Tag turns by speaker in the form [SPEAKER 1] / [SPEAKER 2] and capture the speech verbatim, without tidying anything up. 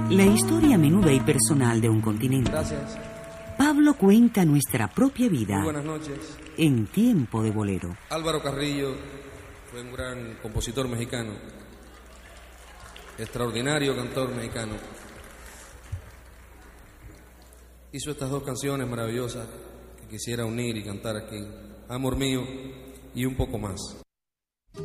[SPEAKER 1] La historia menuda y personal de un continente.
[SPEAKER 2] Gracias.
[SPEAKER 1] Pablo cuenta nuestra propia vida.
[SPEAKER 2] Muy buenas noches.
[SPEAKER 1] En Tiempo de Bolero.
[SPEAKER 2] Álvaro Carrillo fue un gran compositor mexicano, extraordinario cantor mexicano. Hizo estas dos canciones maravillosas que quisiera unir y cantar aquí: Amor mío y Un poco más.